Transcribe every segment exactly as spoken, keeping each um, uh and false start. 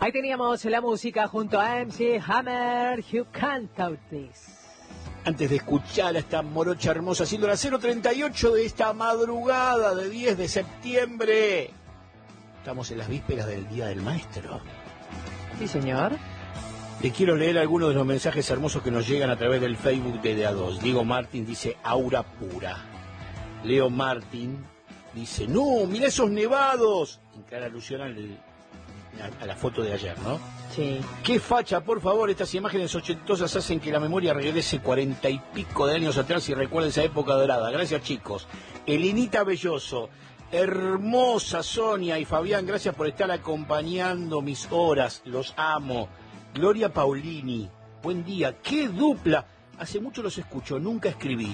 Ahí teníamos la música junto a M C Hammer, You Can't Out This. Antes de escuchar a esta morocha hermosa haciendo la cero treinta y ocho de esta madrugada de diez de septiembre. Estamos en las vísperas del Día del Maestro. Sí, señor. Le quiero leer algunos de los mensajes hermosos que nos llegan a través del Facebook de D A dos. Diego Martín dice, aura pura. Leo Martín dice, no, mira esos nevados. En clara alusión al, a, a la foto de ayer, ¿no? Sí. Qué facha, por favor, estas imágenes ochentosas hacen que la memoria regrese cuarenta y pico de años atrás y recuerde esa época dorada. Gracias, chicos. Elenita Belloso, hermosa Sonia y Fabián, gracias por estar acompañando mis horas, los amo. Gloria Paulini, buen día, qué dupla. Hace mucho los escucho, nunca escribí.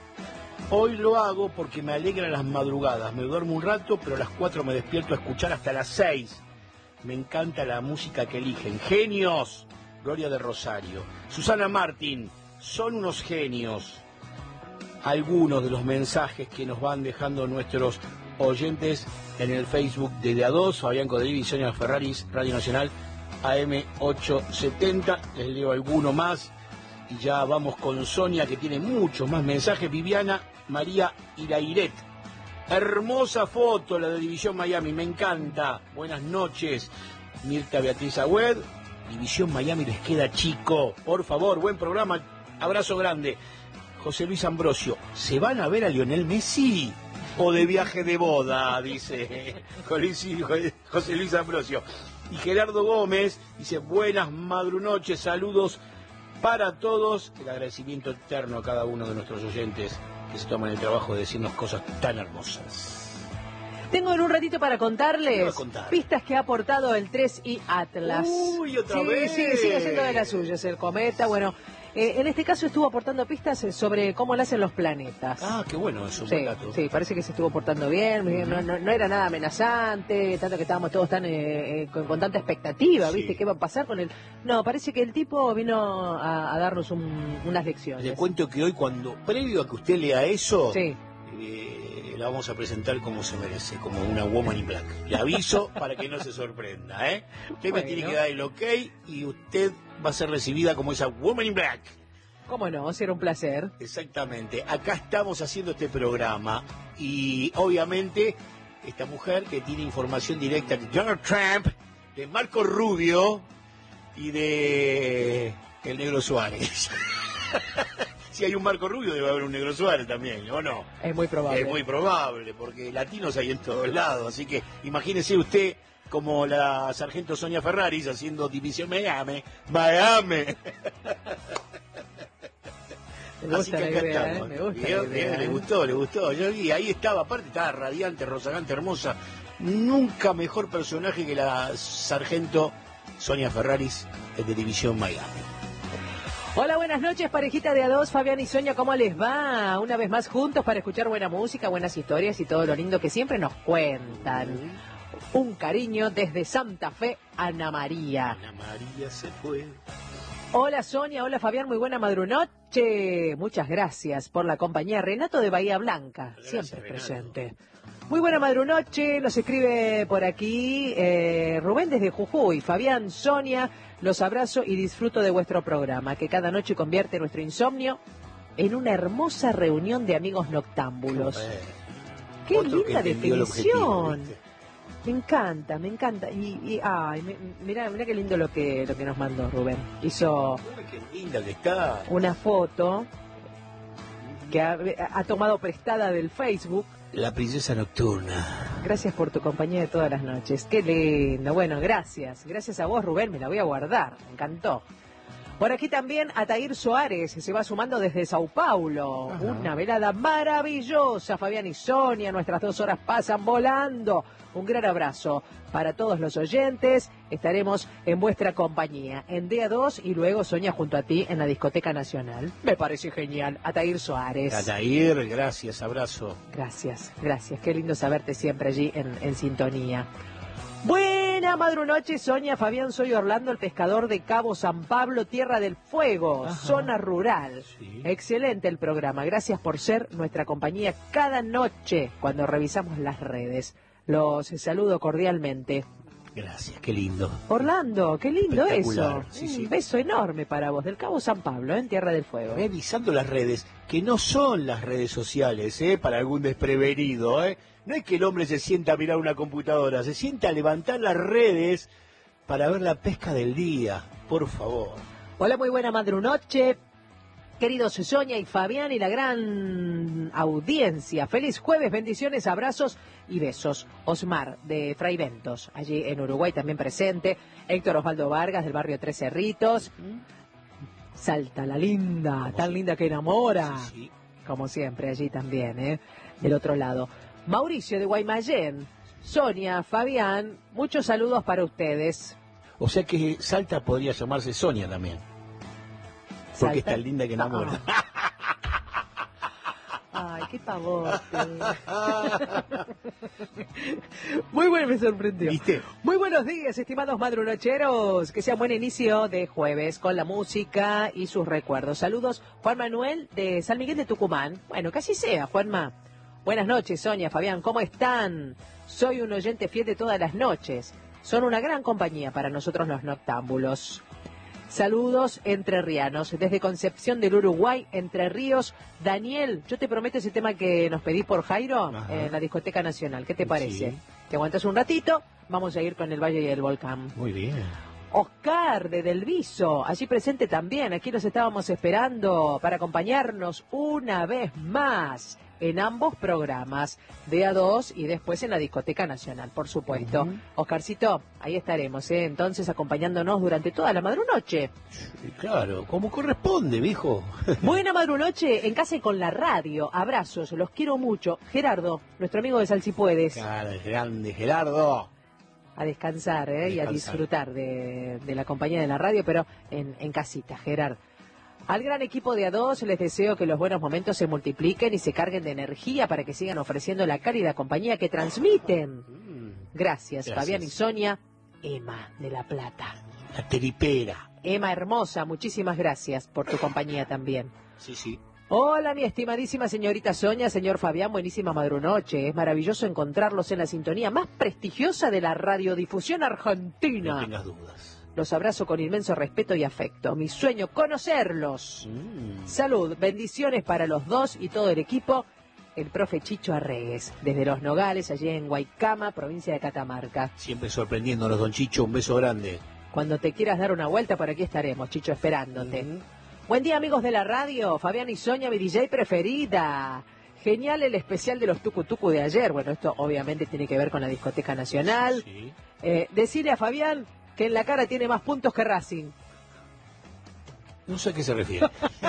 Hoy lo hago porque me alegran las madrugadas. Me duermo un rato, pero a las cuatro me despierto a escuchar hasta las seis. Me encanta la música que eligen. ¡Genios! Gloria de Rosario. Susana Martín, son unos genios. Algunos de los mensajes que nos van dejando nuestros oyentes en el Facebook de D A dos, Fabián Codrivi y Sonia Ferraris, Radio Nacional A M ochocientos setenta. Les leo alguno más y ya vamos con Sonia, que tiene muchos más mensajes. Viviana María Irairet, hermosa foto la de División Miami, me encanta. Buenas noches. Mirta Beatriz Agüed, División Miami les queda chico, por favor, buen programa, abrazo grande. José Luis Ambrosio, ¿se van a ver a Lionel Messi o de viaje de boda? Dice José Luis Ambrosio. Y Gerardo Gómez dice, buenas madrunoches, saludos para todos. El agradecimiento eterno a cada uno de nuestros oyentes que se toman el trabajo de decirnos cosas tan hermosas. Tengo en un ratito para contarles contar? pistas que ha aportado el tres I Atlas. Uy, otra sí, vez. Sí, sigue siendo de las suyas, el cometa. Bueno, eh, en este caso estuvo aportando pistas sobre cómo nacen los planetas. Ah, qué bueno, eso es un Sí, buen dato. sí, parece que se estuvo portando bien, Uh-huh. no, no, no era nada amenazante, tanto que estábamos todos tan eh, eh, con, con tanta expectativa, Sí. ¿viste? ¿Qué va a pasar con él? No, parece que el tipo vino a, a darnos un, unas lecciones. Le cuento que hoy, cuando previo a que usted lea eso, Sí. eh, la vamos a presentar como se merece, como una Woman in Black. Le aviso para que no se sorprenda, ¿eh? Usted Bueno. me tiene que dar el ok y usted va a ser recibida como esa Woman in Black. ¿Cómo no? Será un placer. Exactamente. Acá estamos haciendo este programa y obviamente esta mujer que tiene información directa de Donald Trump, de Marco Rubio y de el Negro Suárez. Si hay un Marco Rubio debe haber un Negro Suárez también, ¿o no? Es muy probable. Es muy probable, porque latinos hay en todos lados, así que imagínese usted como la sargento Sonia Ferraris haciendo División Miami, Miami. Me Así gusta que la acá idea, estamos. ¿eh? Me gusta Bien, la bien, idea, le ¿eh? gustó, le gustó. Yo vi, ahí estaba, aparte estaba radiante, rozagante, hermosa. Nunca mejor personaje que la sargento Sonia Ferraris de División Miami. Hola, buenas noches, parejita de A dos, Fabián y Sonia, ¿cómo les va? Una vez más juntos para escuchar buena música, buenas historias y todo lo lindo que siempre nos cuentan. Un cariño desde Santa Fe, Ana María. Ana María se fue. Hola Sonia, hola Fabián, muy buena madrunoche. Muchas gracias por la compañía. Renato de Bahía Blanca, Gracias, siempre Renato. presente. Muy buena madrunoche, nos escribe por aquí eh, Rubén desde Jujuy. Fabián, Sonia, los abrazo y disfruto de vuestro programa, que cada noche convierte nuestro insomnio en una hermosa reunión de amigos noctámbulos. Eh, ¡Qué otro que linda entendió el objetivo, definición! ¿viste? Me encanta, me encanta. Y, y ay, me- mirá, mirá qué lindo lo que, lo que nos mandó Rubén. Hizo Ay, qué linda que está. una foto que ha, ha tomado prestada del Facebook. La princesa nocturna. Gracias por tu compañía de todas las noches. Qué lindo. Bueno, gracias. Gracias a vos, Rubén. Me la voy a guardar. Me encantó. Por aquí también Atair Soares se va sumando desde Sao Paulo. Ajá. Una velada maravillosa, Fabián y Sonia. Nuestras dos horas pasan volando. Un gran abrazo para todos los oyentes. Estaremos en vuestra compañía en D A dos y luego Sonia junto a ti en la Discoteca Nacional. Me parece genial. Atair Soares. Atair, gracias, abrazo. Gracias, gracias. Qué lindo saberte siempre allí en, en sintonía. Buena madrunoche, Sonia, Fabián, soy Orlando, el pescador de Cabo San Pablo, Tierra del Fuego, Ajá. zona rural. Sí. Excelente el programa, gracias por ser nuestra compañía cada noche cuando revisamos las redes. Los saludo cordialmente. Gracias, qué lindo. Orlando, qué lindo eso. Espectacular, sí, Un sí. beso enorme para vos, del Cabo San Pablo, ¿eh? En Tierra del Fuego. Revisando las redes, que no son las redes sociales, ¿eh? Para algún desprevenido, ¿eh? No es que el hombre se sienta a mirar una computadora, se sienta a levantar las redes para ver la pesca del día, por favor. Hola, muy buena madrunoche. Queridos Sonia y Fabián y la gran audiencia. Feliz jueves, bendiciones, abrazos y besos. Osmar de Fray Ventos, allí en Uruguay también presente. Héctor Osvaldo Vargas del barrio Tres Cerritos. Salta la linda, Como tan si... linda que enamora. Sí, sí. Como siempre, allí también, ¿eh? Del otro lado. Mauricio de Guaymallén. Sonia, Fabián, muchos saludos para ustedes. O sea que Salta podría llamarse Sonia también. Porque es Salta. tan linda que enamora. Ay, qué pavote. Muy bueno, me sorprendió. ¿Viste? Muy buenos días, estimados madrunocheros. Que sea un buen inicio de jueves con la música y sus recuerdos. Saludos, Juan Manuel de San Miguel de Tucumán. Bueno, que así sea, Juanma. Buenas noches, Sonia, Fabián, ¿cómo están? Soy un oyente fiel de todas las noches. Son una gran compañía para nosotros los noctámbulos. Saludos entrerrianos, desde Concepción del Uruguay, Entre Ríos. Daniel, yo te prometo ese tema que nos pedí por Jairo Ajá. en la Discoteca Nacional. ¿Qué te parece? Sí. ¿Te aguantas un ratito? Vamos a ir con el Valle y el Volcán. Muy bien. Oscar de Del Viso, allí presente también. Aquí los estábamos esperando para acompañarnos una vez más en ambos programas, de A dos y después en la Discoteca Nacional, por supuesto. Uh-huh. Oscarcito, ahí estaremos, ¿eh? Entonces acompañándonos durante toda la madrunoche. Sí, claro, como corresponde, viejo. Buena madrunoche en casa y con la radio. Abrazos, los quiero mucho. Gerardo, nuestro amigo de Salsipuedes. Claro, grande Gerardo. A descansar, ¿eh? A Y a descansar. disfrutar de, de la compañía de la radio, pero en, en casita, Gerard. Al gran equipo de A dos les deseo que los buenos momentos se multipliquen y se carguen de energía para que sigan ofreciendo la cálida compañía que transmiten. Mm, Gracias, Gracias. Fabián y Sonia. Emma de La Plata. La teripera. Emma hermosa, muchísimas gracias por tu compañía también. Sí, sí. Hola, mi estimadísima señorita Sonia, señor Fabián, buenísima madrunoche. Es maravilloso encontrarlos en la sintonía más prestigiosa de la radiodifusión argentina. No tengas dudas. Los abrazo con inmenso respeto y afecto. Mi sueño, conocerlos. Mm. Salud, bendiciones para los dos y todo el equipo. El profe Chicho Arregues, desde Los Nogales, allí en Guaycama, provincia de Catamarca. Siempre sorprendiéndonos, don Chicho, un beso grande. Cuando te quieras dar una vuelta, por aquí estaremos, Chicho, esperándote. Mm. Buen día, amigos de la radio. Fabián y Sonia, mi D J preferida. Genial el especial de los Tucu Tucu de ayer. Bueno, esto obviamente tiene que ver con la Discoteca Nacional. Sí. Eh, decirle a Fabián que en la cara tiene más puntos que Racing. No sé a qué se refiere.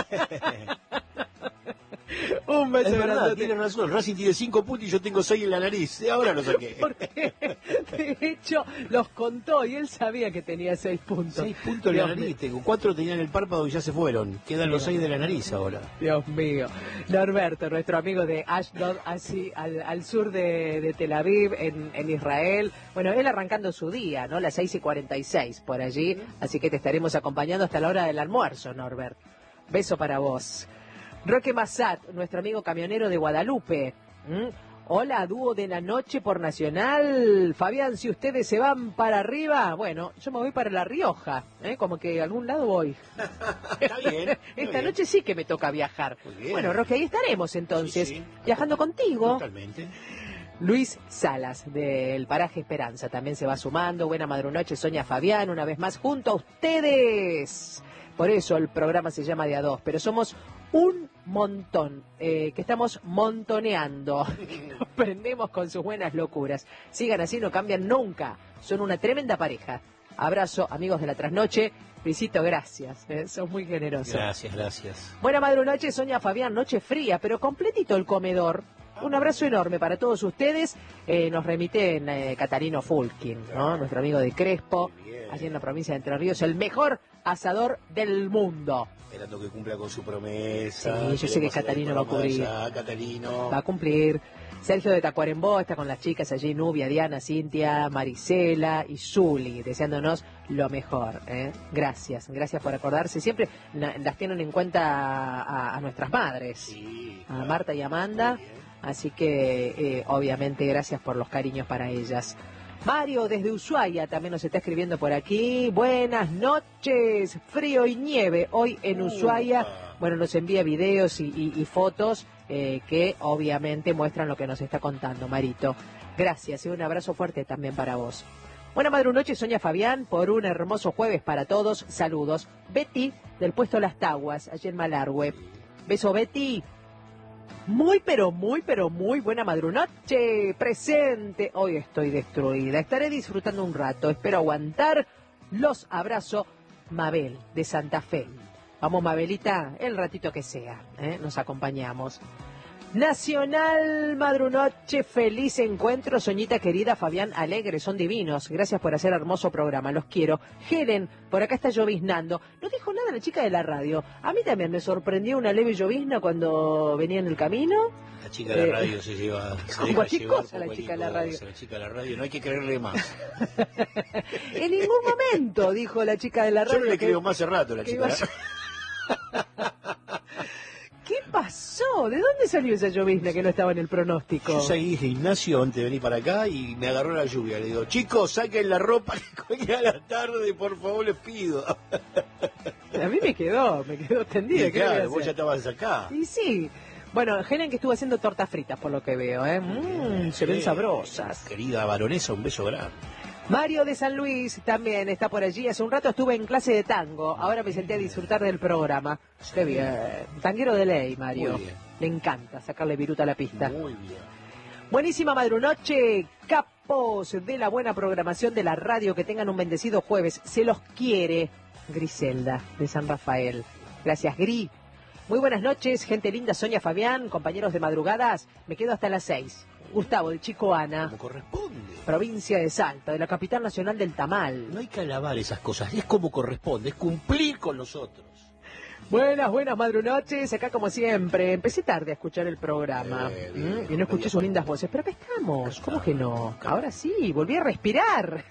Un beso Es verdad, grandote. tiene razón. Racing tiene cinco puntos y yo tengo seis en la nariz. Ahora lo saqué. Porque, de hecho, los contó y él sabía que tenía seis puntos. Seis puntos en la Dios nariz tengo. Cuatro tenían el párpado y ya se fueron. Quedan los seis de la nariz ahora. Dios mío. Norberto, nuestro amigo de Ashdod, así al, al sur de, de Tel Aviv, en, en Israel. Bueno, él arrancando su día, ¿no? Las seis y cuarenta y seis por allí. Así que te estaremos acompañando hasta la hora del almuerzo, Norbert. Beso para vos. Roque Massat, nuestro amigo camionero de Guadalupe. ¿Mm? Hola, dúo de la noche por Nacional. Fabián, si ustedes se van para arriba, bueno, yo me voy para La Rioja, ¿eh? Como que a algún lado voy. Está bien. está Esta bien. noche sí que me toca viajar. Muy bien. Bueno, Roque, ahí estaremos entonces, Sí, sí. viajando contigo. Totalmente. Luis Salas, del Paraje Esperanza, también se va sumando. Buena madrunoche, Sonia Fabián, una vez más junto a ustedes. Por eso el programa se llama De A Dos, pero somos un montón, eh, que estamos montoneando. Nos prendemos con sus buenas locuras. Sigan así, no cambian nunca. Son una tremenda pareja. Abrazo, amigos de la trasnoche. Luisito, gracias. Eh, sos muy generoso. Gracias, gracias. Buena madrunoche, Sonia Fabián, noche fría, pero completito el comedor. Un abrazo enorme para todos ustedes. Eh, nos remiten eh, Catarino Fulkin, ¿no? Nuestro amigo de Crespo, allí en la provincia de Entre Ríos, el mejor asador del mundo. Esperando que cumpla con su promesa. Sí, yo sé que Queremos hacer Catarino va a cubrir. promesa, Catarino. Va a cumplir. Sergio de Tacuarembó está con las chicas allí, Nubia, Diana, Cintia, Marisela y Zuli, deseándonos lo mejor. ¿eh? Gracias, gracias por acordarse. Siempre na- las tienen en cuenta a, a nuestras madres, Sí, a claro. Marta y Amanda. Muy bien. Así que, eh, obviamente, gracias por los cariños para ellas. Mario desde Ushuaia también nos está escribiendo por aquí. Buenas noches, frío y nieve hoy en Ushuaia. Bueno, nos envía videos y, y, y fotos eh, que obviamente muestran lo que nos está contando, Marito. Gracias y un abrazo fuerte también para vos. Buena madre noche, Sonia Fabián, por un hermoso jueves para todos. Saludos. Betty, del puesto Las Taguas, allí en Malargüe. Beso, Betty. Muy, pero muy, pero muy buena madrunoche. Presente. Hoy estoy destruida. Estaré disfrutando un rato. Espero aguantar. Los abrazo. Mabel, de Santa Fe. Vamos, Mabelita, el ratito que sea. ¿eh? Nos acompañamos. Nacional Madrunoche, feliz encuentro, Soñita querida, Fabián alegre, son divinos, gracias por hacer hermoso programa, los quiero. Helen, por acá está lloviznando, no dijo nada la chica de la radio, a mí también me sorprendió una leve llovizna cuando venía en el camino. La chica de la radio eh, se lleva, se deja cualquier llevar cosa la chica de la radio. La chica de la radio, no hay que creerle más. En ningún momento dijo la chica de la radio. Yo no le que, creo más hace rato la chica de la radio. ¿Qué pasó? ¿De dónde salió esa llovizna que no estaba en el pronóstico? Yo salí de gimnasio antes de venir para acá y me agarró la lluvia. Le digo, chicos, saquen la ropa que cuelga a la tarde, por favor, les pido. A mí me quedó, me quedó tendida. Y claro, vos ya estabas acá. Y sí. Bueno, Helen que estuvo haciendo tortas fritas, por lo que veo, ¿eh? Mmm, se ven sabrosas. Querida baronesa, un beso grande. Mario de San Luis también está por allí. Hace un rato estuve en clase de tango. Ahora me senté a disfrutar del programa. Qué bien. Tanguero de ley, Mario. Le encanta sacarle viruta a la pista. Muy bien. Buenísima madrunoche. Capos de la buena programación de la radio. Que tengan un bendecido jueves. Se los quiere. Griselda de San Rafael. Gracias, Gri. Muy buenas noches, gente linda. Sonia Fabián, compañeros de madrugadas. Me quedo hasta las seis. Gustavo, de Chico Ana. Como corresponde. Provincia de Salta, de la capital nacional del tamal. No hay que alabar esas cosas, es como corresponde, es cumplir con los otros. Buenas, buenas madrunoches, acá como siempre. Empecé tarde a escuchar el programa eh, bien, ¿Mm? y no escuché sus lindas voces, pero acá estamos. ¿Cómo que no? Ahora sí, volví a respirar.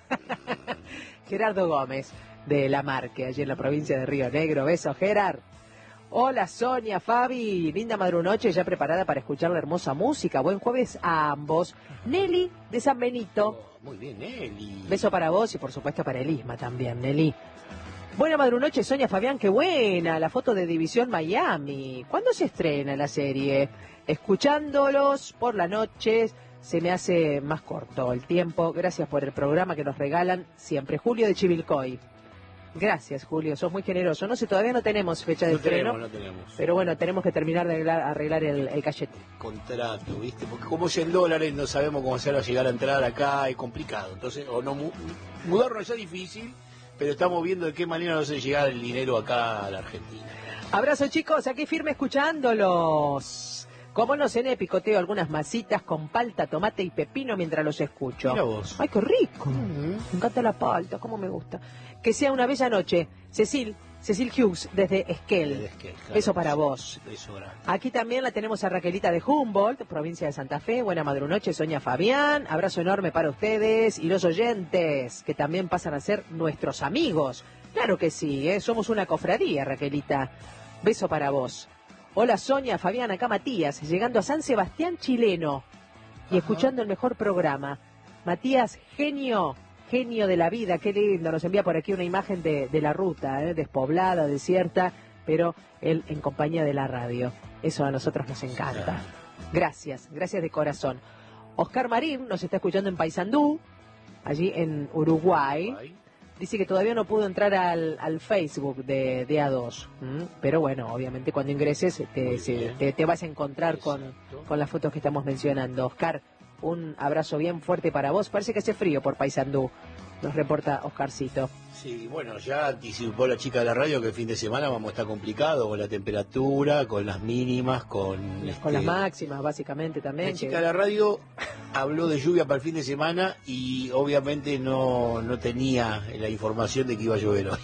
Gerardo Gómez, de La Marque, allí en la provincia de Río Negro. Beso, Gerard. Hola Sonia, Fabi, linda madrunoche, ya preparada para escuchar la hermosa música. Buen jueves a ambos. Nelly, de San Benito. Oh, muy bien, Nelly. Beso para vos y por supuesto para Elisma también, Nelly. Buena madrunoche, Sonia Fabián, qué buena, la foto de División Miami. ¿Cuándo se estrena la serie? Escuchándolos por la noche se me hace más corto el tiempo. Gracias por el programa que nos regalan siempre. Julio de Chivilcoy. Gracias, Julio, sos muy generoso. No sé, todavía no tenemos fecha de no estreno. Tenemos, no tenemos. Pero bueno, tenemos que terminar de arreglar, arreglar el, el cachete. Contrato, ¿viste? Porque como es en dólares, no sabemos cómo hacerlo llegar a entrar acá, es complicado. Entonces, o no mudarnos ya es difícil, pero estamos viendo de qué manera nos hace llegar el dinero acá a la Argentina. Abrazo, chicos, aquí firme escuchándolos. Como no cené, picoteo algunas masitas con palta, tomate y pepino mientras los escucho. Mira vos. Ay, qué rico. Uh-huh. Me encanta la palta, cómo me gusta. Que sea una bella noche. Cecil, Cecil Hughes, desde Esquel. Desde Esquel, claro. Beso para vos. Beso grande. Aquí también la tenemos a Raquelita de Humboldt, provincia de Santa Fe. Buena madrunoche, Sonia Fabián. Abrazo enorme para ustedes y los oyentes, que también pasan a ser nuestros amigos. Claro que sí, ¿eh? Somos una cofradía, Raquelita. Beso para vos. Hola Sonia, Fabián, acá Matías, llegando a San Sebastián chileno y escuchando el mejor programa. Matías, genio, genio de la vida, qué lindo. Nos envía por aquí una imagen de, de la ruta, ¿eh? Despoblada, desierta, pero él en compañía de la radio. Eso a nosotros nos encanta. Gracias, gracias de corazón. Oscar Marín nos está escuchando en Paysandú, allí en Uruguay. Dice que todavía no pudo entrar al, al Facebook de, de A dos, ¿m? Pero bueno, obviamente cuando ingreses te, se, te, te vas a encontrar con, con las fotos que estamos mencionando. Oscar, un abrazo bien fuerte para vos. Parece que hace frío por Paysandú, nos reporta Oscarcito. Sí, bueno, ya anticipó la chica de la radio que el fin de semana vamos a estar complicado con la temperatura, con las mínimas, con... Con este, las máximas, básicamente, también. La chica que... de la radio habló de lluvia para el fin de semana y obviamente no, no tenía la información de que iba a llover hoy.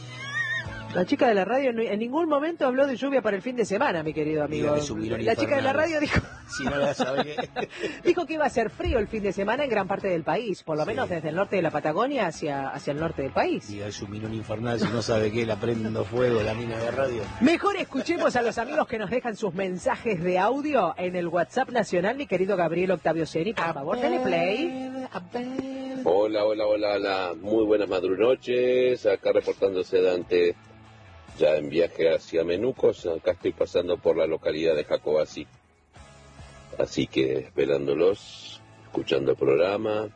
La chica de la radio en ningún momento habló de lluvia para el fin de semana, mi querido amigo. La infernal. Chica de la radio dijo... Si no la sabe que... dijo que iba a ser frío el fin de semana en gran parte del país, por lo sí. menos desde el norte de la Patagonia hacia, hacia el norte del país. Diga, es un mirón infernal, si no sabe qué, la prendo fuego la mina de radio. Mejor escuchemos a los amigos que nos dejan sus mensajes de audio en el WhatsApp nacional, mi querido Gabriel Octavio Seni. Por favor, dale play. A ver, Hola, hola, hola, hola. Muy buenas madrunoches. Acá reportándose Dante, ya en viaje hacia Menucos. Acá estoy pasando por la localidad de Jacobasi. Así que esperándolos, escuchando el programa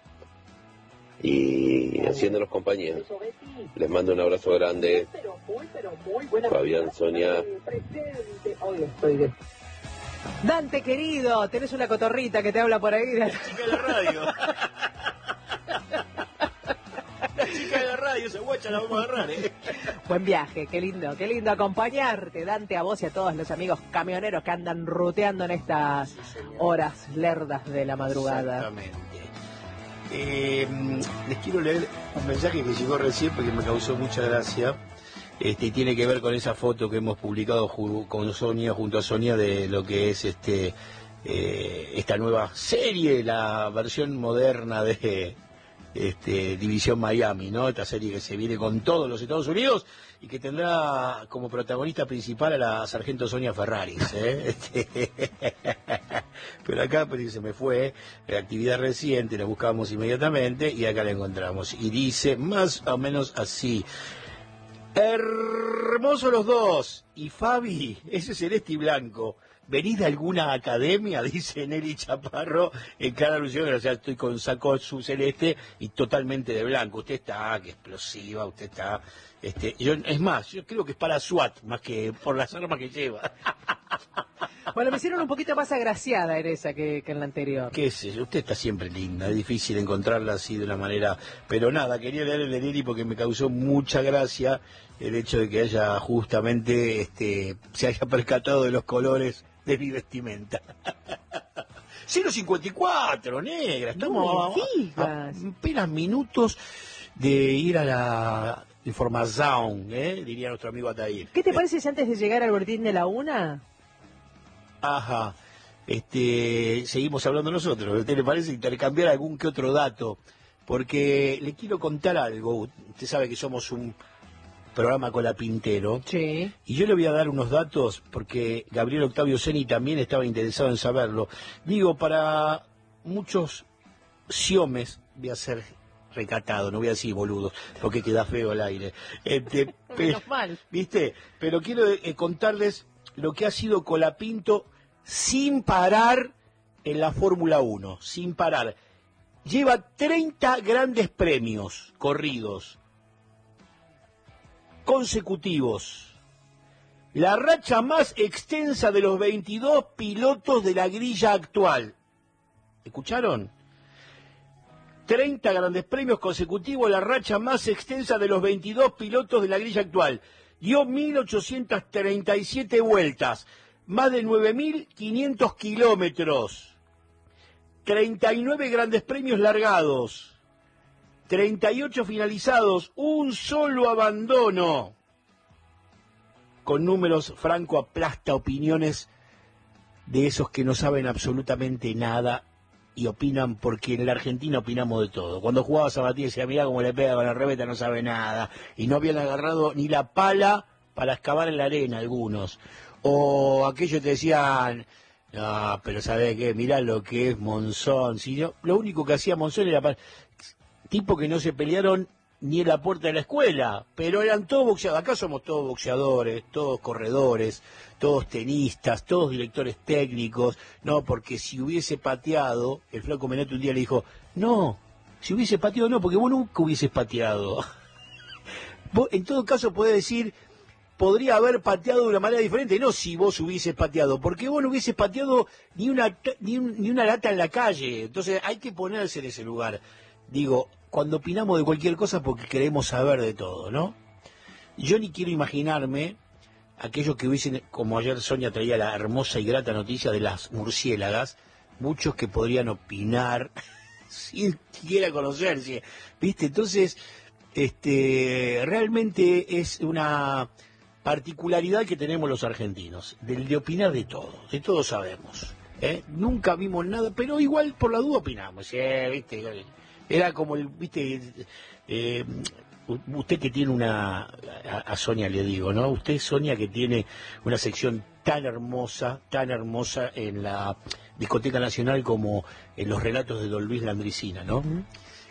y haciéndolos compañía. Les mando un abrazo grande. Fabián, Sonia. Dante, querido, tenés una cotorrita que te habla por ahí. La chica de la radio. La chica de la radio, esa guacha la vamos a agarrar, ¿eh? Buen viaje, qué lindo, qué lindo acompañarte, Dante, a vos y a todos los amigos camioneros que andan ruteando en estas horas lerdas de la madrugada. Exactamente. Eh, les quiero leer un mensaje que llegó recién porque me causó mucha gracia. Este, y tiene que ver con esa foto que hemos publicado ju- con Sonia, junto a Sonia, de lo que es este eh, esta nueva serie, la versión moderna de este, División Miami, ¿no? Esta serie que se viene con todos los Estados Unidos y que tendrá como protagonista principal a la sargento Sonia Ferraris, ¿eh? Este, pero acá pues, se me fue, la actividad reciente, la buscamos inmediatamente y acá la encontramos. Y dice más o menos así: hermosos los dos. Y Fabi, ese celeste y blanco, ¿venís de alguna academia? Dice Nelly Chaparro en cada alusión. O sea, estoy con saco su celeste y totalmente de blanco. Usted está, que explosiva, usted está... Este, yo, es más, yo creo que es para SWAT, más que por las armas que lleva. Bueno, me hicieron un poquito más agraciada en esa que, que en la anterior. Qué sé yo, usted está siempre linda, es difícil encontrarla así de una manera, pero nada, quería leer el de Nelly porque me causó mucha gracia el hecho de que haya justamente, este, se haya percatado de los colores de mi vestimenta. cero cincuenta y cuatro, negra, estamos No me a, digas. a apenas minutos de ir a la información, ¿eh? Diría nuestro amigo Atair. ¿Qué te parece si antes de llegar al boletín de la una... Ajá, este, seguimos hablando nosotros. ¿A usted le parece intercambiar algún que otro dato? Porque le quiero contar algo. Usted sabe que somos un programa colapintero. Sí. Y yo le voy a dar unos datos porque Gabriel Octavio Ceni también estaba interesado en saberlo. Digo, para muchos siomes, voy a ser recatado, no voy a decir boludos, porque queda feo el aire. Este, pero, Menos mal. ¿viste? Pero quiero eh, contarles lo que ha sido Colapinto sin parar en la Fórmula uno, sin parar. Lleva treinta grandes premios corridos consecutivos. La racha más extensa de los veintidós pilotos de la grilla actual. ¿Escucharon? treinta grandes premios consecutivos, la racha más extensa de los veintidós pilotos de la grilla actual. Dio mil ochocientas treinta y siete vueltas, más de nueve mil quinientos kilómetros, treinta y nueve grandes premios largados, treinta y ocho finalizados, un solo abandono. Con números, Franco aplasta opiniones de esos que no saben absolutamente nada y opinan porque en la Argentina opinamos de todo. Cuando jugaba Sabatini decía, mirá cómo le pega con la reveta, no sabe nada. Y no habían agarrado ni la pala para excavar en la arena algunos. O aquellos te decían, no, pero ¿sabés qué? Mirá lo que es Monzón. Si no, lo único que hacía Monzón era para... tipo que no se pelearon ni en la puerta de la escuela, pero eran todos boxeadores. Acá somos todos boxeadores, todos corredores, todos tenistas, todos directores técnicos, no, porque si hubiese pateado, el flaco Menete un día le dijo, no, si hubiese pateado no, porque vos nunca hubieses pateado. Vos, en todo caso podés decir, podría haber pateado de una manera diferente, no si vos hubieses pateado, porque vos no hubieses pateado ni una, ni, un, ni una lata en la calle, entonces hay que ponerse en ese lugar. Digo, cuando opinamos de cualquier cosa porque queremos saber de todo, ¿no? Yo ni quiero imaginarme aquellos que hubiesen, como ayer Sonia traía la hermosa y grata noticia de las murciélagas, muchos que podrían opinar sin siquiera conocerse, ¿viste? Entonces, este, realmente es una particularidad que tenemos los argentinos, del de opinar de todo, de todo sabemos, ¿eh? Nunca vimos nada, pero igual por la duda opinamos, ¿eh? ¿Viste? Era como el, viste, eh, usted que tiene una, a, a Sonia le digo, ¿no? Usted, Sonia, que tiene una sección tan hermosa, tan hermosa en la Discoteca Nacional como en los relatos de Don Luis Landricina, ¿no?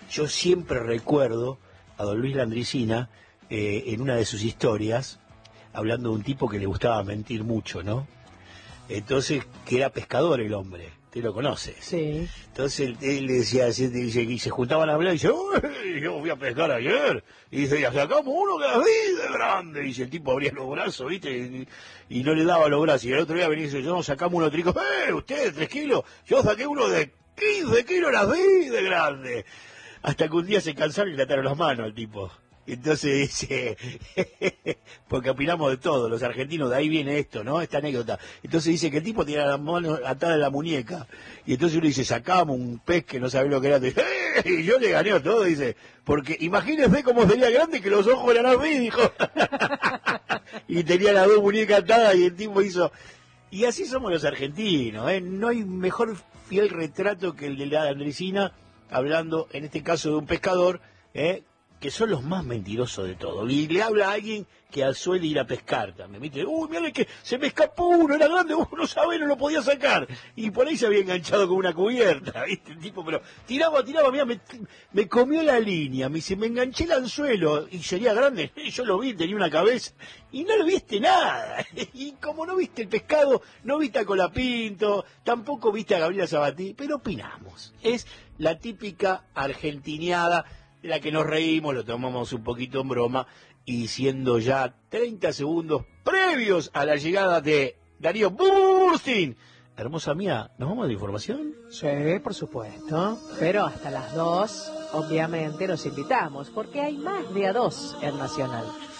Yo siempre recuerdo a don Luis Landricina eh, en una de sus historias, hablando de un tipo que le gustaba mentir mucho, ¿no? Entonces, que era pescador el hombre, usted lo conoce. Sí. Entonces él, él le decía, dice, y se juntaban a hablar y dice, uy, yo fui a pescar ayer, y dice, ya sacamos uno que es de grande, y dice, el tipo abría los brazos, ¿viste? Y, y no le daba los brazos, y el otro día venía y dice, yo sacamos uno trico, eh, usted, tres kilos, yo saqué uno de quince kilos, las vi de grande. Hasta que un día se cansaron y le ataron las manos al tipo. Entonces dice, porque opinamos de todo, los argentinos, de ahí viene esto, ¿no? Esta anécdota. Entonces dice que el tipo tenía la mano atada en la muñeca. Y entonces uno dice, sacamos un pez que no sabe lo que era. Dice, ¡eh! Y yo le gané a todo, dice, porque imagínese cómo sería grande que los ojos eran así, dijo. Y tenía las dos muñecas atadas y el tipo hizo... Y así somos los argentinos, ¿eh? No hay mejor fiel retrato que el de la Landricina, hablando en este caso de un pescador, ¿eh? Que son los más mentirosos de todo. Y le habla a alguien que suele ir a pescar también, ¿viste? Uy, mira que se me escapó uno, era grande, uno no sabe, no lo podía sacar. Y por ahí se había enganchado con una cubierta, ¿viste? El tipo, pero tiraba, tiraba, mira, me, me comió la línea, me dice, me enganché el anzuelo, y sería grande, yo lo vi, tenía una cabeza, y no lo viste nada. Y como no viste el pescado, no viste a Colapinto, tampoco viste a Gabriela Sabatí, pero opinamos. Es la típica argentineada, de la que nos reímos, lo tomamos un poquito en broma, y siendo ya treinta segundos previos a la llegada de Darío Burstin. Hermosa mía, ¿nos vamos de información? Sí, por supuesto, pero hasta las dos, obviamente, los invitamos, porque hay más de a dos en Nacional.